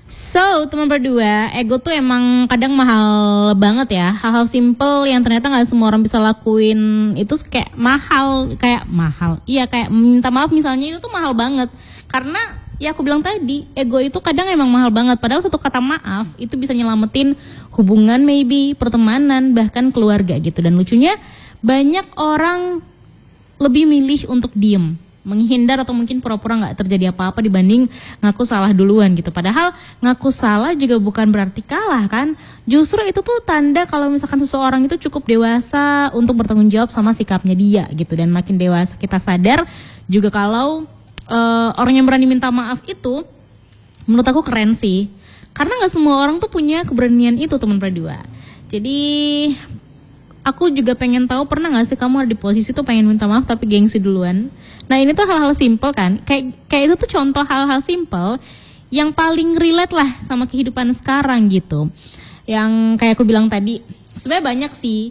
So, teman berdua, ego tuh emang kadang mahal banget ya. Hal-hal simple yang ternyata gak semua orang bisa lakuin itu kayak mahal. Iya, kayak minta maaf misalnya itu tuh mahal banget. Karena ya aku bilang tadi, ego itu kadang emang mahal banget. Padahal satu kata maaf itu bisa nyelamatin hubungan maybe, pertemanan, bahkan keluarga gitu. Dan lucunya banyak orang lebih milih untuk diem, menghindar atau mungkin pura-pura gak terjadi apa-apa dibanding ngaku salah duluan gitu. Padahal ngaku salah juga bukan berarti kalah kan. Justru itu tuh tanda kalau misalkan seseorang itu cukup dewasa untuk bertanggung jawab sama sikapnya dia gitu. Dan makin dewasa kita sadar juga kalau orang yang berani minta maaf itu menurut aku keren sih. Karena gak semua orang tuh punya keberanian itu, teman berdua. Jadi aku juga pengen tahu, pernah gak sih kamu ada di posisi tuh pengen minta maaf tapi gengsi duluan? Nah ini tuh hal-hal simple kan, kayak itu tuh contoh hal-hal simple yang paling relate lah sama kehidupan sekarang gitu. Yang kayak aku bilang tadi, sebenarnya banyak sih.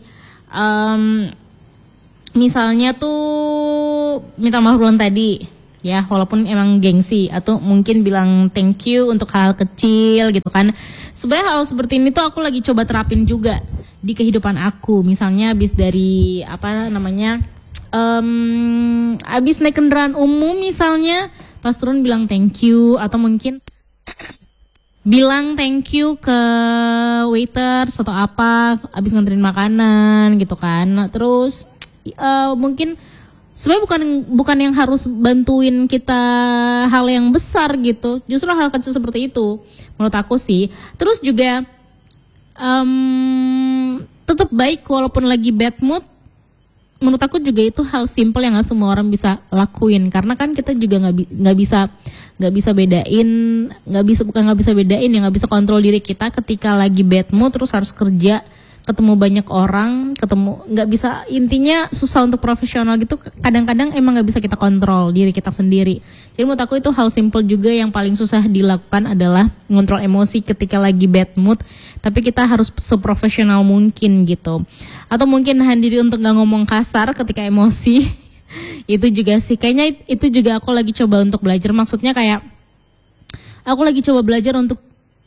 Misalnya tuh minta maaf duluan tadi, ya walaupun emang gengsi, atau mungkin bilang thank you untuk hal kecil gitu kan. Sebenarnya hal seperti ini tuh aku lagi coba terapin juga di kehidupan aku. Misalnya abis dari abis naik kendaraan umum misalnya, pas turun bilang thank you, atau mungkin bilang thank you ke waiter atau apa abis nganterin makanan gitu kan. Nah, terus mungkin sebenarnya bukan yang harus bantuin kita hal yang besar gitu, justru hal kecil seperti itu menurut aku sih. Terus juga tetap baik walaupun lagi bad mood. Menurut aku juga itu hal simple yang gak semua orang bisa lakuin, karena kan kita juga nggak bisa bedain ya, nggak bisa kontrol diri kita ketika lagi bad mood terus harus kerja, ketemu banyak orang, nggak bisa, intinya susah untuk profesional gitu. Kadang-kadang emang nggak bisa kita kontrol diri kita sendiri. Jadi menurut aku itu hal simple juga yang paling susah dilakukan adalah ngontrol emosi ketika lagi bad mood, tapi kita harus seprofesional mungkin gitu. Atau mungkin nahan diri untuk nggak ngomong kasar ketika emosi. Itu juga sih, kayaknya itu juga aku lagi coba untuk belajar. Maksudnya kayak aku lagi coba belajar untuk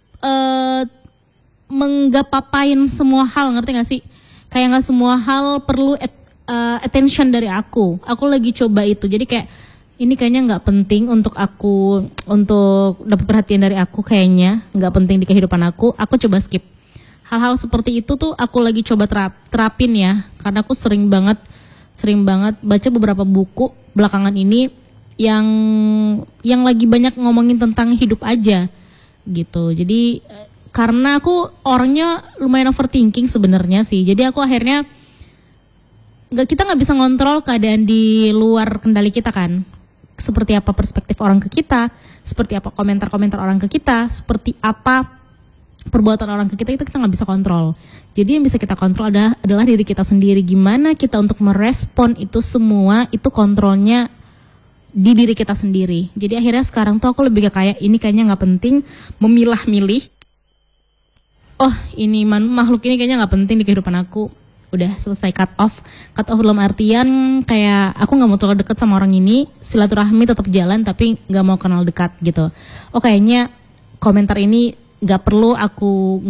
menggapapain semua hal, ngerti gak sih? Kayak gak semua hal perlu attention dari aku. Aku lagi coba itu. Jadi kayak ini kayaknya gak penting untuk aku, untuk dapat perhatian dari aku, kayaknya gak penting di kehidupan aku coba skip. Hal-hal seperti itu tuh aku lagi coba terapin ya. Karena aku sering banget baca beberapa buku belakangan ini yang lagi banyak ngomongin tentang hidup aja gitu. Jadi karena aku orangnya lumayan overthinking sebenarnya sih. Jadi aku akhirnya kita nggak bisa ngontrol keadaan di luar kendali kita kan. Seperti apa perspektif orang ke kita, seperti apa komentar-komentar orang ke kita, seperti apa perbuatan orang ke kita, itu kita nggak bisa kontrol. Jadi yang bisa kita kontrol adalah diri kita sendiri. Gimana kita untuk merespon itu semua, itu kontrolnya di diri kita sendiri. Jadi akhirnya sekarang tuh aku lebih kayak ini kayaknya nggak penting, memilah-milih. Oh ini makhluk ini kayaknya gak penting di kehidupan aku. Udah selesai cut off dalam artian kayak aku gak mau terlalu dekat sama orang ini. Silaturahmi tetap jalan tapi gak mau kenal dekat gitu. Oh kayaknya komentar ini gak perlu aku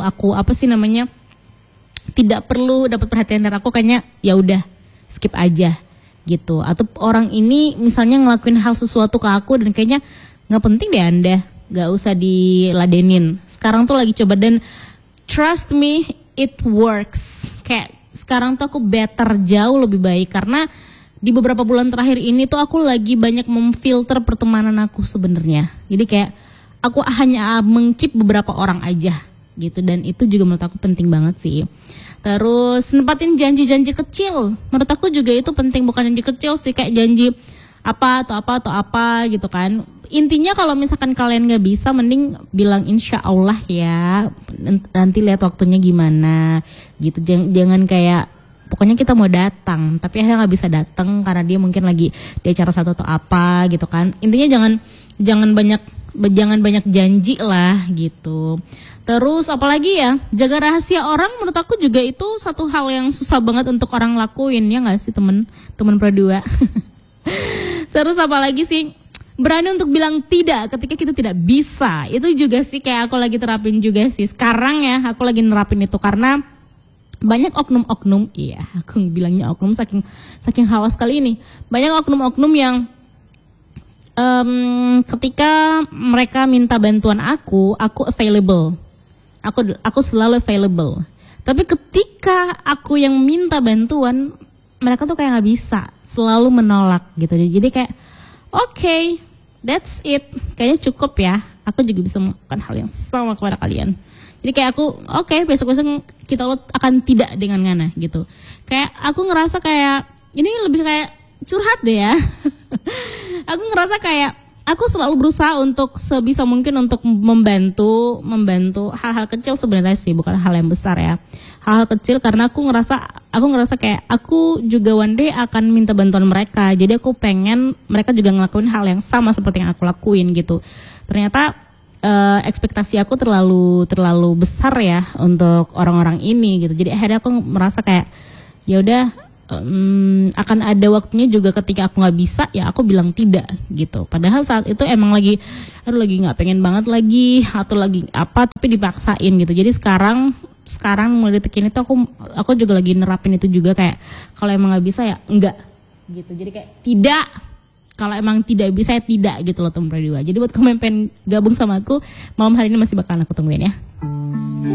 tidak perlu dapat perhatian dari aku, kayaknya ya udah skip aja gitu. Atau orang ini misalnya ngelakuin hal sesuatu ke aku dan kayaknya gak penting deh Anda, gak usah diladenin. Sekarang tuh lagi coba, dan trust me, it works. Kayak sekarang tuh aku better, jauh lebih baik. Karena di beberapa bulan terakhir ini tuh aku lagi banyak memfilter pertemanan aku sebenarnya. Jadi kayak aku hanya mengkeep beberapa orang aja gitu. Dan itu juga menurut aku penting banget sih. Terus nempatin janji-janji kecil. Menurut aku juga itu penting, bukan janji kecil sih, kayak janji apa gitu kan. Intinya kalau misalkan kalian gak bisa, mending bilang insya Allah ya, nanti lihat waktunya gimana gitu. Jangan kayak pokoknya kita mau datang tapi akhirnya gak bisa datang karena dia mungkin lagi di acara satu atau apa gitu kan. Intinya jangan banyak janji lah gitu. Terus apalagi ya, jaga rahasia orang. Menurut aku juga itu satu hal yang susah banget untuk orang lakuin, ya gak sih temen berdua. Terus apalagi sih, berani untuk bilang tidak ketika kita tidak bisa. Itu juga sih kayak aku lagi terapin juga sih. Sekarang ya aku lagi nerapin itu karena banyak oknum-oknum, iya aku bilangnya oknum saking hawas kali ini. Banyak oknum-oknum yang ketika mereka minta bantuan aku available. Aku selalu available. Tapi ketika aku yang minta bantuan, mereka tuh kayak nggak bisa, selalu menolak gitu. Jadi kayak okay, that's it. Kayaknya cukup ya. Aku juga bisa melakukan hal yang sama kepada kalian. Jadi kayak aku, okay, besok-besok kita akan tidak dengan ngana gitu. Kayak aku ngerasa kayak ini lebih kayak curhat deh ya. Aku ngerasa kayak aku selalu berusaha untuk sebisa mungkin untuk membantu hal-hal kecil sebenarnya sih, bukan hal yang besar ya. Hal-hal kecil karena aku ngerasa kayak aku juga one day akan minta bantuan mereka. Jadi aku pengen mereka juga ngelakuin hal yang sama seperti yang aku lakuin gitu. Ternyata ekspektasi aku terlalu besar ya untuk orang-orang ini gitu. Jadi akhirnya aku merasa kayak ya udah, akan ada waktunya juga ketika aku nggak bisa ya aku bilang tidak gitu. Padahal saat itu emang lagi nggak pengen banget lagi atau lagi apa, tapi dipaksain gitu. Jadi sekarang mulai detik ini tuh aku juga lagi nerapin itu juga, kayak kalau emang nggak bisa ya enggak gitu. Jadi kayak tidak, kalau emang tidak bisa ya tidak gitu loh teman-teman. Jadi buat kamu yang pengen gabung sama aku malam hari ini masih bakalan aku tungguin ya.